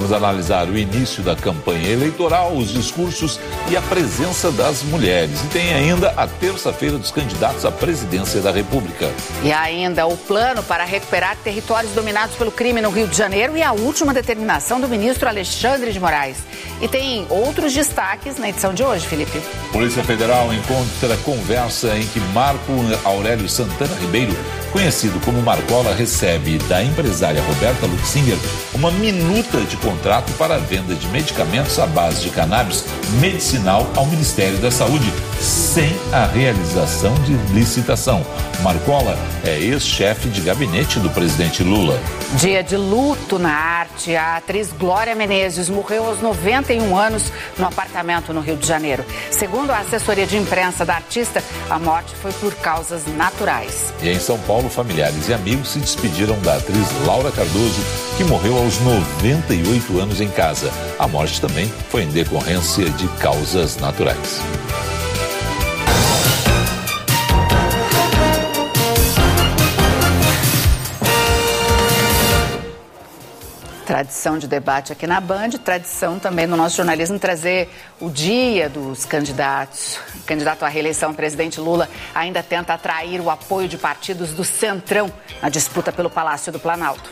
Vamos analisar o início da campanha eleitoral, os discursos e a presença das mulheres. E tem ainda a terça-feira dos candidatos à presidência da República. E ainda o plano para recuperar territórios dominados pelo crime no Rio de Janeiro e a última determinação do ministro Alexandre de Moraes. E tem outros destaques na edição de hoje, Felipe. Polícia Federal encontra conversa em que Marco Aurélio Santana Ribeiro, conhecido como Marcola, recebe da empresária Roberta Luxinger uma minuta de contrato para a venda de medicamentos à base de cannabis medicinal ao Ministério da Saúde, sem a realização de licitação. Marcola é ex-chefe de gabinete do presidente Lula. Dia de luto na arte. A atriz Glória Menezes morreu aos 91 anos no apartamento no Rio de Janeiro. Segundo a assessoria de imprensa da artista, a morte foi por causas naturais. E em São Paulo, familiares e amigos se despediram da atriz Laura Cardoso, que morreu aos 98 anos em casa. A morte também foi em decorrência de causas naturais. Tradição de debate aqui na Band, tradição também no nosso jornalismo trazer o dia dos candidatos. O candidato à reeleição, o presidente Lula, ainda tenta atrair o apoio de partidos do Centrão na disputa pelo Palácio do Planalto.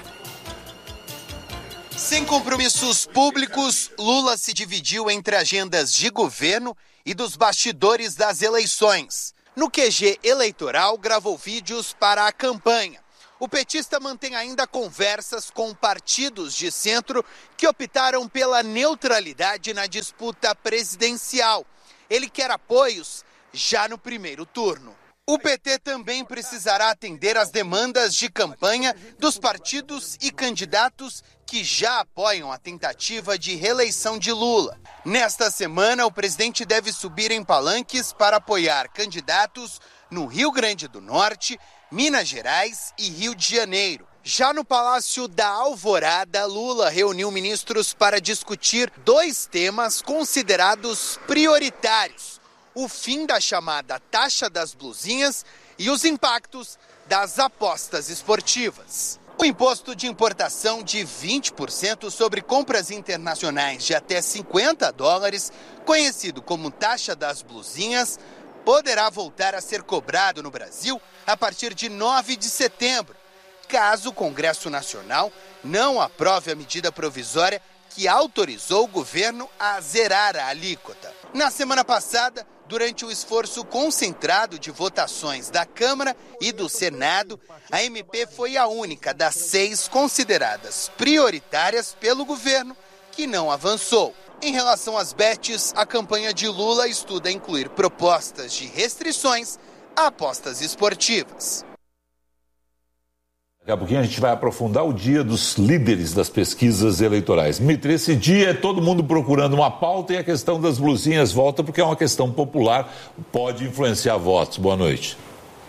Sem compromissos públicos, Lula se dividiu entre agendas de governo e dos bastidores das eleições. No QG eleitoral, gravou vídeos para a campanha. O petista mantém ainda conversas com partidos de centro que optaram pela neutralidade na disputa presidencial. Ele quer apoios já no primeiro turno. O PT também precisará atender às demandas de campanha dos partidos e candidatos que já apoiam a tentativa de reeleição de Lula. Nesta semana, o presidente deve subir em palanques para apoiar candidatos no Rio Grande do Norte, Minas Gerais e Rio de Janeiro. Já no Palácio da Alvorada, Lula reuniu ministros para discutir 2 temas considerados prioritários: o fim da chamada taxa das blusinhas e os impactos das apostas esportivas. O imposto de importação de 20% sobre compras internacionais de até $50, conhecido como taxa das blusinhas, poderá voltar a ser cobrado no Brasil a partir de 9 de setembro, caso o Congresso Nacional não aprove a medida provisória que autorizou o governo a zerar a alíquota. Na semana passada, durante o esforço concentrado de votações da Câmara e do Senado, a MP foi a única das 6 consideradas prioritárias pelo governo que não avançou. Em relação às bets, a campanha de Lula estuda incluir propostas de restrições a apostas esportivas. Daqui a pouquinho a gente vai aprofundar o dia dos líderes das pesquisas eleitorais. Mitri, esse dia é todo mundo procurando uma pauta e a questão das blusinhas volta porque é uma questão popular, pode influenciar votos. Boa noite.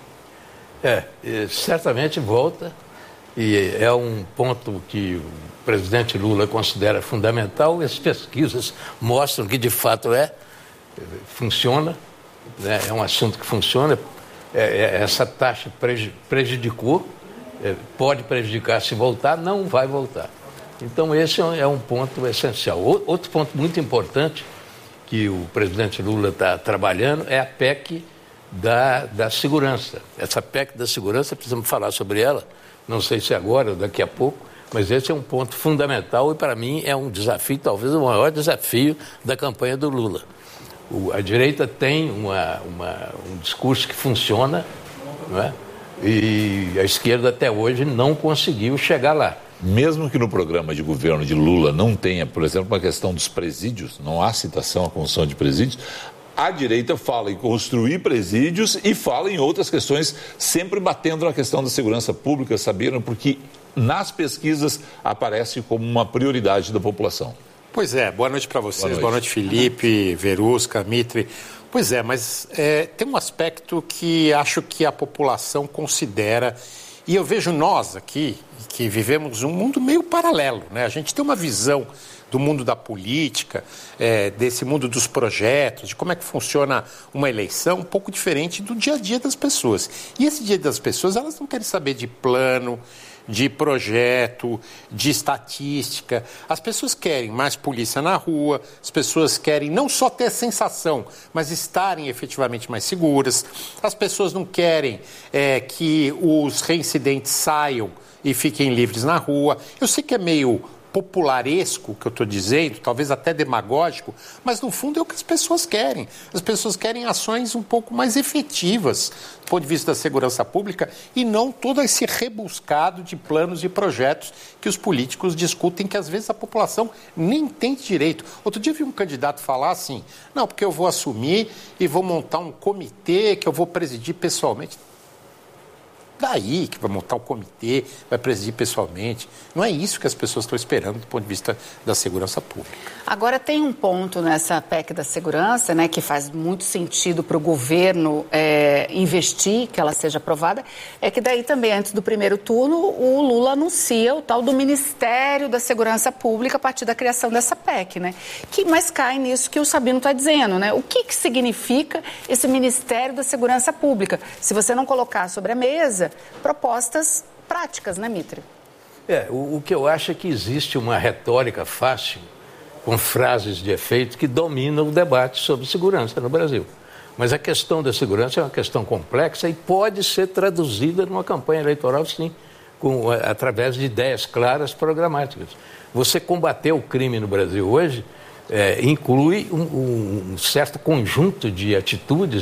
Certamente volta e é um ponto que o presidente Lula considera fundamental. As pesquisas mostram que de fato funciona, né? É um assunto que funciona. Essa taxa prejudicou. Pode prejudicar se voltar, não vai voltar. Então esse é um ponto essencial. Outro ponto muito importante que o presidente Lula está trabalhando é a PEC da segurança. Essa PEC da segurança, precisamos falar sobre ela, não sei se agora ou daqui a pouco, mas esse é um ponto fundamental e para mim é um desafio, talvez o maior desafio da campanha do Lula. A direita tem um discurso que funciona, não é? E a esquerda até hoje não conseguiu chegar lá. Mesmo que no programa de governo de Lula não tenha, por exemplo, uma questão dos presídios, não há citação à construção de presídios, a direita fala em construir presídios e fala em outras questões, sempre batendo na questão da segurança pública, sabiam, porque nas pesquisas aparece como uma prioridade da população. Pois é, boa noite para vocês, boa noite Felipe, Verusca, Mitri. Pois é, mas tem um aspecto que acho que a população considera, e eu vejo nós aqui, que vivemos um mundo meio paralelo, né? A gente tem uma visão do mundo da política, desse mundo dos projetos, de como é que funciona uma eleição, um pouco diferente do dia a dia das pessoas. E esse dia das pessoas, elas não querem saber de plano, de projeto, de estatística. As pessoas querem mais polícia na rua, as pessoas querem não só ter a sensação, mas estarem efetivamente mais seguras. As pessoas não querem que os reincidentes saiam e fiquem livres na rua. Eu sei que é meio popularesco o que eu estou dizendo, talvez até demagógico, mas no fundo é o que as pessoas querem. As pessoas querem ações um pouco mais efetivas do ponto de vista da segurança pública e não todo esse rebuscado de planos e projetos que os políticos discutem, que às vezes a população nem entende direito. Outro dia eu vi um candidato falar assim, não, porque eu vou assumir e vou montar um comitê que eu vou presidir pessoalmente. Daí que vai montar um comitê, vai presidir pessoalmente. Não é isso que as pessoas estão esperando do ponto de vista da segurança pública. Agora, tem um ponto nessa PEC da segurança, né, que faz muito sentido para o governo investir, que ela seja aprovada, é que daí também, antes do primeiro turno, o Lula anuncia o tal do Ministério da Segurança Pública a partir da criação dessa PEC, né? Mas cai nisso que o Sabino está dizendo, né? O que significa esse Ministério da Segurança Pública? Se você não colocar sobre a mesa propostas práticas, né, Mitre? O que eu acho é que existe uma retórica fácil, com frases de efeito, que domina o debate sobre segurança no Brasil. Mas a questão da segurança é uma questão complexa e pode ser traduzida numa campanha eleitoral, sim, através de ideias claras programáticas. Você combater o crime no Brasil hoje inclui um certo conjunto de atitudes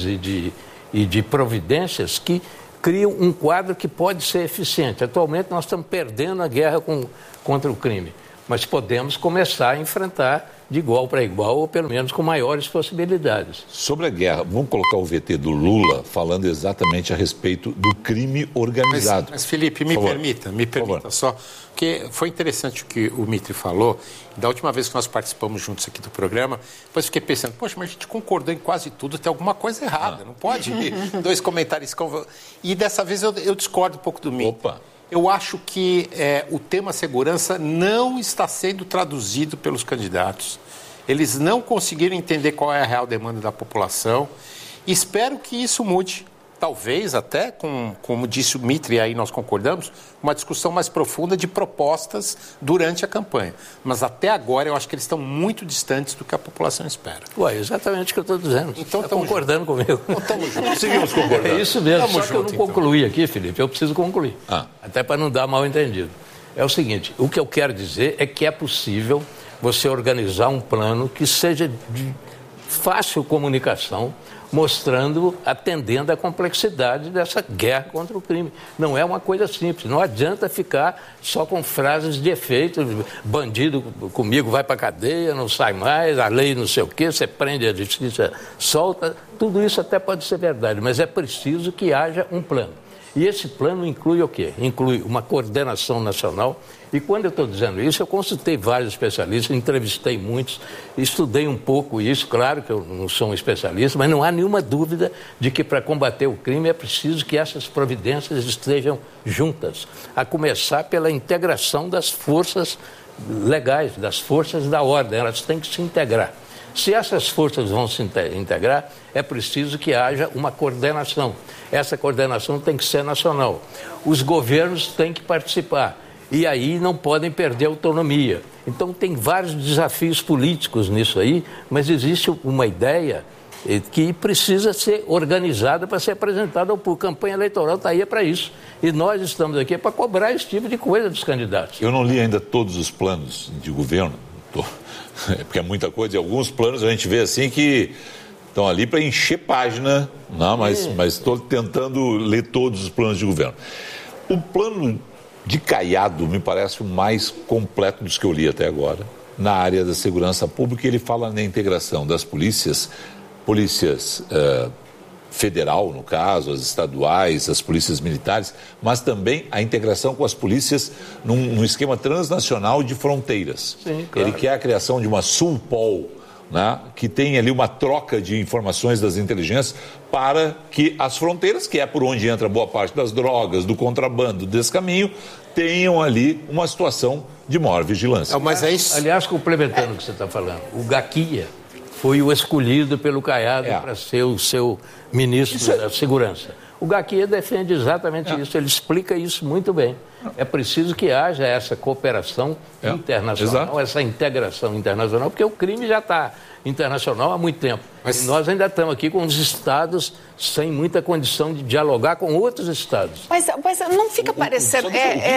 e de providências que criam um quadro que pode ser eficiente. Atualmente nós estamos perdendo a guerra contra o crime, mas podemos começar a enfrentar de igual para igual, ou pelo menos com maiores possibilidades. Sobre a guerra, vamos colocar o VT do Lula falando exatamente a respeito do crime organizado. Mas Felipe, me permita só, porque foi interessante o que o Mitre falou. Da última vez que nós participamos juntos aqui do programa, depois fiquei pensando, poxa, mas a gente concordou em quase tudo, tem alguma coisa errada, não pode? Dois comentários. E dessa vez eu discordo um pouco do Mitre. Opa! Eu acho que o tema segurança não está sendo traduzido pelos candidatos. Eles não conseguiram entender qual é a real demanda da população. Espero que isso mude. Talvez até, como disse o Mitre, e aí nós concordamos, uma discussão mais profunda de propostas durante a campanha. Mas até agora eu acho que eles estão muito distantes do que a população espera. Ué, exatamente o que eu estou dizendo. Então está concordando comigo. Estamos juntos. Seguimos concordando. É isso mesmo, Tamo só que eu não concluí aqui, Felipe, eu preciso concluir. Até para não dar mal entendido. É o seguinte, o que eu quero dizer é que é possível você organizar um plano que seja de fácil comunicação, mostrando, atendendo à complexidade dessa guerra contra o crime. Não é uma coisa simples, não adianta ficar só com frases de efeito, bandido comigo vai para a cadeia, não sai mais, a lei não sei o quê, você prende, a justiça solta, tudo isso até pode ser verdade, mas é preciso que haja um plano. E esse plano inclui o quê? Inclui uma coordenação nacional. E quando eu estou dizendo isso, eu consultei vários especialistas, entrevistei muitos, estudei um pouco isso. Claro que eu não sou um especialista, mas não há nenhuma dúvida de que para combater o crime é preciso que essas providências estejam juntas. A começar pela integração das forças legais, das forças da ordem. Elas têm que se integrar. Se essas forças vão se integrar, é preciso que haja uma coordenação. Essa coordenação tem que ser nacional. Os governos têm que participar e aí não podem perder autonomia. Então tem vários desafios políticos nisso aí, mas existe uma ideia que precisa ser organizada para ser apresentada ao público. Campanha eleitoral está aí para isso. E nós estamos aqui para cobrar esse tipo de coisa dos candidatos. Eu não li ainda todos os planos de governo, porque é muita coisa, e alguns planos a gente vê assim que estão ali para encher página, não, mas estou tentando ler todos os planos de governo. O plano de Caiado me parece o mais completo dos que eu li até agora, na área da segurança pública. Ele fala na integração das polícias federal, no caso, as estaduais, as polícias militares, mas também a integração com as polícias num esquema transnacional de fronteiras. Sim, claro. Ele quer a criação de uma Sulpol, né, que tem ali uma troca de informações das inteligências para que as fronteiras, que é por onde entra boa parte das drogas, do contrabando, desse caminho, tenham ali uma situação de maior vigilância. Mas é isso. Aliás, complementando o que você está falando, o Gaquia foi o escolhido pelo Caiado para ser o seu ministro da Segurança. O Gaquia defende exatamente isso, ele explica isso muito bem. É preciso que haja essa cooperação internacional, essa integração internacional, porque o crime já está internacional há muito tempo. Mas... E nós ainda estamos aqui com os estados sem muita condição de dialogar com outros estados. Mas não fica parecendo...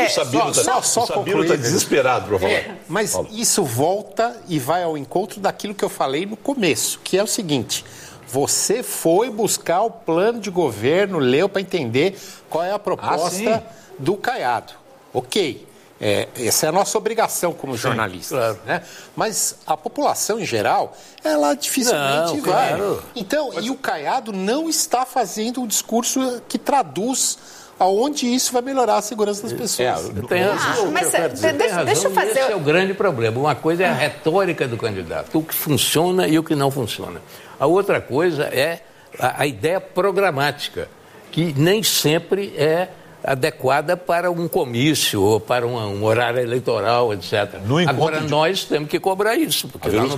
O Sabino está desesperado para falar. Mas isso volta e vai ao encontro daquilo que eu falei no começo, que é o seguinte: você foi buscar o plano de governo, leu para entender qual é a proposta do Caiado. Ok. Essa é a nossa obrigação como jornalistas. Claro. Né? Mas a população em geral, ela dificilmente vai. Claro. Então, e o Caiado não está fazendo um discurso que traduz aonde isso vai melhorar a segurança das pessoas. Tem razão. Deixa eu fazer... Esse é o grande problema. Uma coisa é a retórica do candidato, o que funciona e o que não funciona. A outra coisa é a ideia programática, que nem sempre é adequada para um comício ou para um horário eleitoral, etc. Agora, nós temos que cobrar isso, porque nós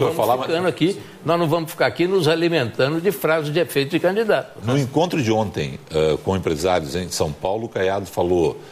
não vamos ficar aqui nos alimentando de frases de efeito de candidato. No encontro de ontem com empresários em São Paulo, o Caiado falou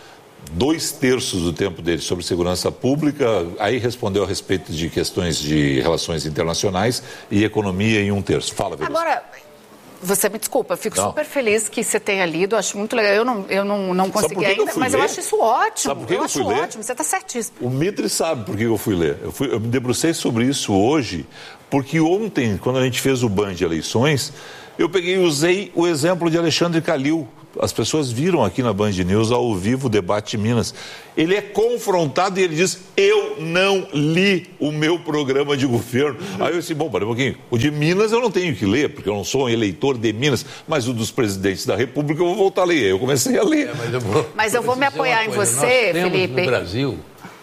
2/3 do tempo dele sobre segurança pública, aí respondeu a respeito de questões de relações internacionais e economia em 1/3. Fala, Verusca. Agora... Você me desculpa, eu fico super feliz que você tenha lido, acho muito legal. Eu não consegui ainda, mas eu acho isso ótimo. Sabe por que eu acho ótimo, você está certíssimo. O Mitre sabe por que eu fui ler. Eu me debrucei sobre isso hoje, porque ontem, quando a gente fez o ban de eleições, eu peguei e usei o exemplo de Alexandre Calil. As pessoas viram aqui na Band News ao vivo o debate em Minas. Ele é confrontado e ele diz: eu não li o meu programa de governo. Aí eu disse: bom, pera um pouquinho, o de Minas eu não tenho que ler, porque eu não sou um eleitor de Minas, mas o dos presidentes da República eu vou voltar a ler. Aí eu comecei a ler. Mas eu vou me apoiar em você, Felipe. No Brasil,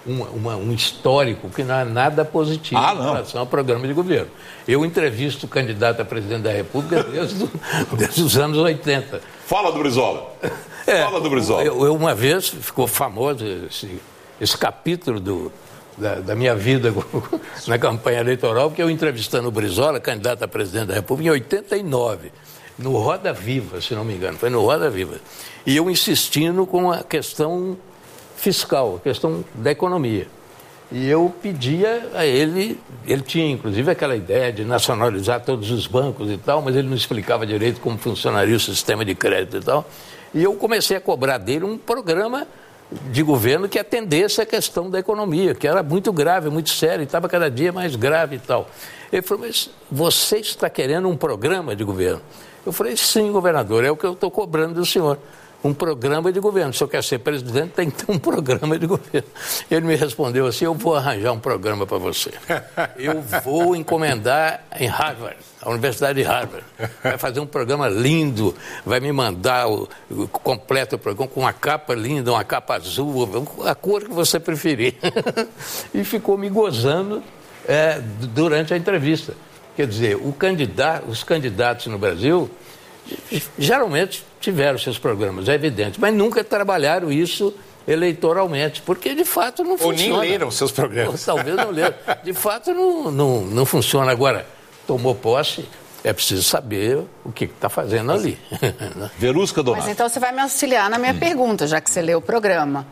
um histórico que não é nada positivo em relação ao programa de governo. Eu entrevisto o candidato a presidente da República desde os anos 80. Fala do Brizola. Fala do Brizola. Eu uma vez, ficou famoso esse capítulo da minha vida na campanha eleitoral, porque eu entrevistando o Brizola, candidato a presidente da República, em 89, no Roda Viva, se não me engano, foi no Roda Viva. E eu insistindo com a questão fiscal, a questão da economia. E eu pedia a ele tinha inclusive aquela ideia de nacionalizar todos os bancos e tal, mas ele não explicava direito como funcionaria o sistema de crédito e tal. E eu comecei a cobrar dele um programa de governo que atendesse a questão da economia, que era muito grave, muito séria, e estava cada dia mais grave e tal. Ele falou: mas você está querendo um programa de governo? Eu falei: sim, governador, é o que eu estou cobrando do senhor. Um programa de governo. Se eu quer ser presidente, tem que ter um programa de governo. Ele me respondeu assim: eu vou arranjar um programa para você. Eu vou encomendar em Harvard, a Universidade de Harvard. Vai fazer um programa lindo, vai me mandar o completo programa com uma capa linda, uma capa azul, a cor que você preferir. E ficou me gozando durante a entrevista. Quer dizer, os candidatos no Brasil geralmente tiveram seus programas, é evidente, mas nunca trabalharam isso eleitoralmente, porque de fato não funciona. Ou nem leram seus programas. Ou talvez não leram. De fato não funciona. Agora, tomou posse, é preciso saber o que está fazendo ali. Verusca Donato. Mas então você vai me auxiliar na minha pergunta, já que você leu o programa.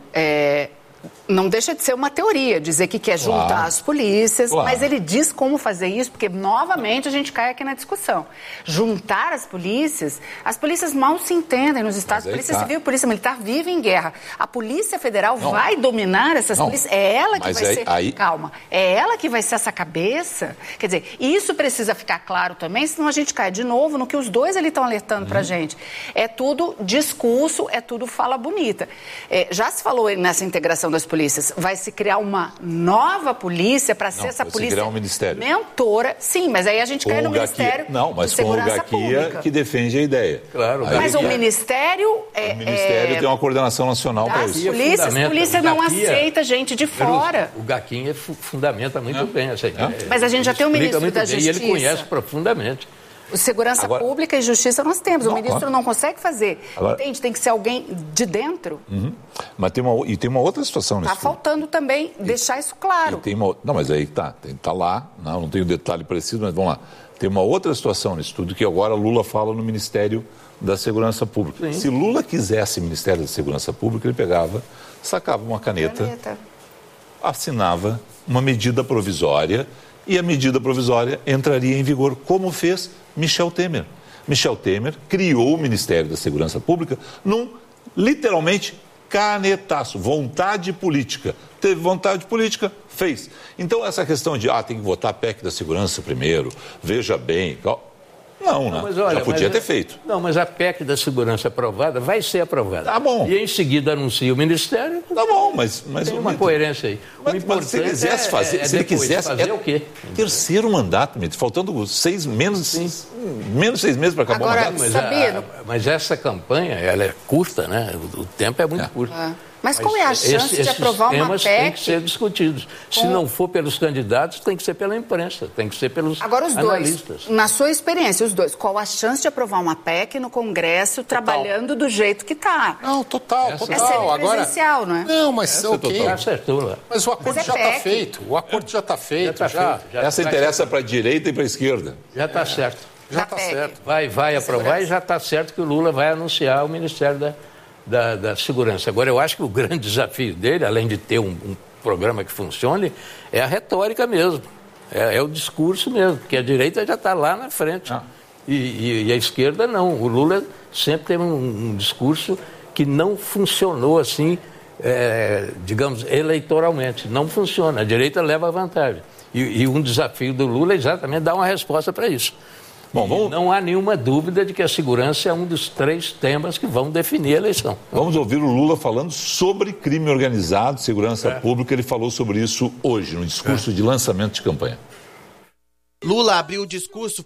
Não deixa de ser uma teoria, dizer que quer juntar as polícias, mas ele diz como fazer isso, porque novamente a gente cai aqui na discussão. Juntar as polícias mal se entendem nos estados. Polícia Civil e Polícia Militar vivem em guerra. A Polícia Federal vai dominar essas polícias? É ela que vai ser... Calma. É ela que vai ser essa cabeça? Quer dizer, isso precisa ficar claro também, senão a gente cai de novo no que os dois ali estão alertando pra gente. É tudo discurso, é tudo fala bonita. Já se falou nessa integração das polícias, vai se criar uma nova polícia para ser essa polícia criar um ministério mentora. Sim, mas aí a gente cai no Ministério de Segurança Pública. Que defende a ideia. Claro. Mas o Ministério... O Ministério tem uma coordenação nacional para isso. A polícia não aceita gente de fora. O Gaquinha fundamenta muito bem essa ideia. Mas a gente já tem um ministro da Justiça. E ele conhece profundamente. Segurança Pública e Justiça nós temos. O ministro não consegue fazer. Agora... Entende? Tem que ser alguém de dentro. Mas tem uma outra situação nisso. Está faltando também deixar isso claro. Não, mas aí tá lá, não tenho detalhe preciso, mas vamos lá. Tem uma outra situação nisso tudo que agora Lula fala no Ministério da Segurança Pública. Sim. Se Lula quisesse Ministério da Segurança Pública, ele pegava, sacava uma caneta, assinava uma medida provisória e a medida provisória entraria em vigor, como fez Michel Temer. Michel Temer criou o Ministério da Segurança Pública num, literalmente, canetaço, vontade política. Teve vontade política, fez. Então, essa questão de, tem que votar a PEC da segurança primeiro, veja bem... Não, né? Mas olha, já podia ter feito. Não, mas a PEC da segurança aprovada vai ser aprovada. Tá bom. E em seguida anuncia o Ministério. Tá bom, mas tem uma coerência aí. Mas se ele quisesse fazer, se ele quisesse fazer o quê? Terceiro mandato, faltando menos 6 meses para acabar o mandato. Mas essa campanha, ela é curta, né? O tempo é muito curto. Mas qual é a chance de aprovar uma PEC? Esses temas têm que ser discutidos. Se não for pelos candidatos, tem que ser pela imprensa, tem que ser pelos analistas. Agora os dois, na sua experiência, os dois, qual a chance de aprovar uma PEC no Congresso trabalhando do jeito que está? Não, total. É semipresencial, não é? Não, mas ok. Acertou lá. Mas o acordo já está feito. O acordo já está feito. Essa interessa para a direita e para a esquerda. Já está certo. Já está certo. Vai aprovar e já está certo que o Lula vai anunciar o Ministério da Segurança. Agora, eu acho que o grande desafio dele, além de ter um programa que funcione, é a retórica mesmo. É o discurso mesmo, porque a direita já está lá na frente. E a esquerda não. O Lula sempre teve um discurso que não funcionou assim, digamos, eleitoralmente. Não funciona. A direita leva a vantagem. E um desafio do Lula é exatamente dar uma resposta para isso. Bom, não há nenhuma dúvida de que a segurança é um dos 3 temas que vão definir a eleição. Vamos ouvir o Lula falando sobre crime organizado, segurança pública. Ele falou sobre isso hoje, no discurso de lançamento de campanha. Lula abriu o discurso